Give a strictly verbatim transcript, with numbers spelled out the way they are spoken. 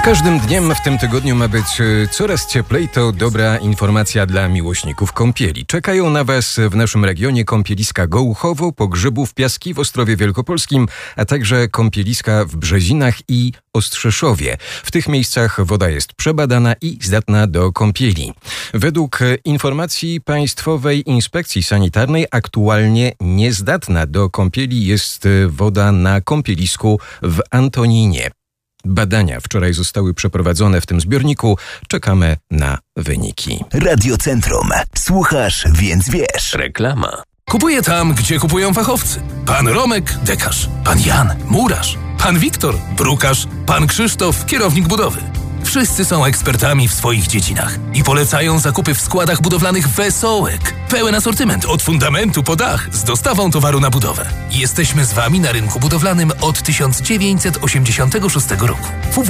Każdym dniem w tym tygodniu ma być coraz cieplej. To dobra informacja dla miłośników kąpieli. Czekają na Was w naszym regionie kąpieliska Gołuchowo, Pogrzebów, Piaski w Ostrowie Wielkopolskim, a także kąpieliska w Brzezinach i Ostrzeszowie. W tych miejscach woda jest przebadana i zdatna do kąpieli. Według informacji Państwowej Inspekcji Sanitarnej aktualnie niezdatna do kąpieli jest woda na kąpielisku w Antoninie. Badania wczoraj zostały przeprowadzone w tym zbiorniku. Czekamy na wyniki. Radiocentrum. Słuchasz, więc wiesz. Reklama. Kupuję tam, gdzie kupują fachowcy. Pan Romek, dekarz. Pan Jan, murarz. Pan Wiktor, brukarz. Pan Krzysztof, kierownik budowy. Wszyscy są ekspertami w swoich dziedzinach i polecają zakupy w składach budowlanych Wesołek. Pełen asortyment od fundamentu po dach z dostawą towaru na budowę. Jesteśmy z Wami na rynku budowlanym od tysiąc dziewięćset osiemdziesiątego szóstego roku.